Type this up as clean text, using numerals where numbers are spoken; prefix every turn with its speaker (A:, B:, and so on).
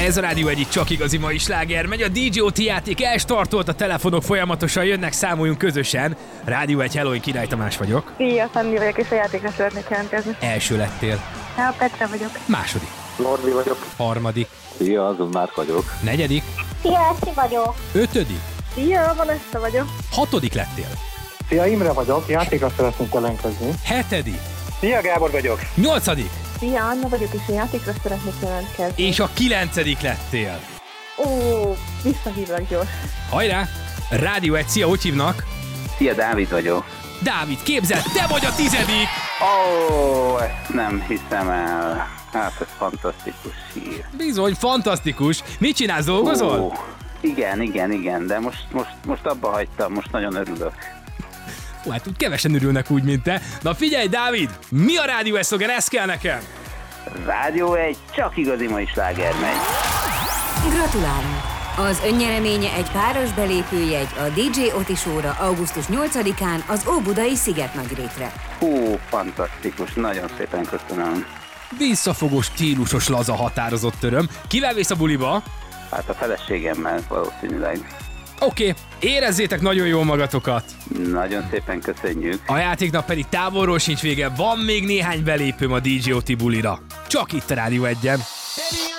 A: Ez a Rádió egyik csak igazi mai sláger. Megy a DJ OT játék, elstartolt, a telefonok folyamatosan jönnek, számoljunk közösen. Rádió egy Hello, Király Tamás vagyok.
B: Szia, Szandi vagyok, és a játékra szeretnék jelentkezni.
A: Első lettél.
B: Ja, Petra vagyok.
A: Második.
C: Norbi vagyok.
A: Harmadik.
C: Szia, azon Márk vagyok.
A: Negyedik.
D: Szia, Eszti vagyok.
A: Ötödik.
B: Szia, Vanessa vagyok.
A: Hatodik lettél.
E: Szia, Imre vagyok, játékra szeretnénk jelentkezni.
A: Hetedik.
E: Szia, Gábor vagyok.
A: Nyolcadik.
B: Szia, Anna vagyok, és a játékra szeretnék jelentkezni.
A: És a kilencedik lettél.
B: Ó, visszahívlak gyors.
A: Hajrá! Rádió egy, szia, hogy hívnak?
F: Szia, Dávid vagyok.
A: Dávid, képzeld, te vagy a 10.
F: Ó, ezt nem hiszem el. Hát ez fantasztikus hír.
A: Bizony, fantasztikus. Mit csinálsz, dolgozol?
F: Ó, igen, de most abba hagytam, most nagyon örülök.
A: Ó, hát úgy kevesen örülnek úgy, mint te. Na figyelj, Dávid, mi a Rádió egy szlogen, ez kell nekem?
F: Rádió egy, csak igazi mai sláger megy.
G: Gratulálunk! Az önnyereménye egy páros belépőjegy a DJ OT Show-ra augusztus 8-án az Óbudai Szigetnagyrétre.
F: Hú, fantasztikus, nagyon szépen köszönöm.
A: Visszafogós, stílusos, laza, határozott öröm. Kivel vész a buliba?
F: Hát a feleségemmel valószínűleg.
A: Oké, érezzétek nagyon jól magatokat.
F: Nagyon szépen köszönjük.
A: A játéknak pedig távolról sincs vége, van még néhány belépőm a DJ OT bulira. Csak itt a Rádió 1-en.